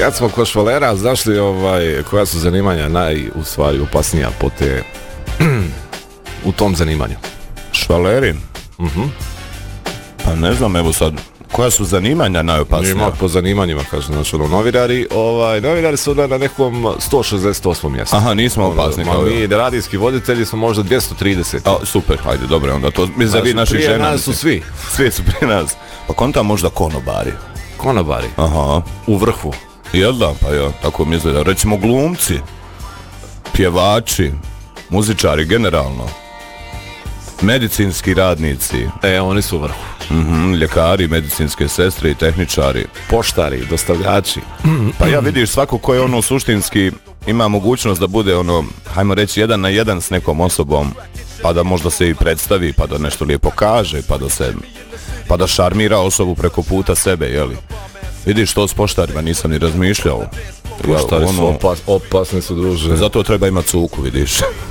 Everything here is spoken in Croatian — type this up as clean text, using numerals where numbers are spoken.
Kad smo kod švalera, znaš li koja su zanimanja u stvari opasnija po te u tom zanimanju? Švaleri? Pa ne znam, evo sad, koja su zanimanja najopasnija? Ima po zanimanjima, kažem, znači novinari su na nekom 168. mjestu. Aha, nismo opasni. Mi radijski voditelji smo možda 230. Super, hajde, dobro, onda to mi zavi naših žena. Prije nas su svi. Svi su prije nas. Pa konta možda konobari. Konobari? Aha. U vrhu. Jel da, pa ja, tako mi izgleda. Recimo glumci, pjevači, muzičari generalno, medicinski radnici. Oni su u vrhu. Ljekari, medicinske sestre i tehničari. Poštari, dostavljači. Pa ja vidiš, svako ko je suštinski ima mogućnost da bude hajmo reći 1 na 1 s nekom osobom, pa da možda se i predstavi, pa da nešto lijepo kaže, pa da šarmira osobu preko puta sebe, jeli? Vidiš, to s poštarima nisam ni razmišljao. Poštari su opasni su, druže. Zato treba imati cuku, vidiš.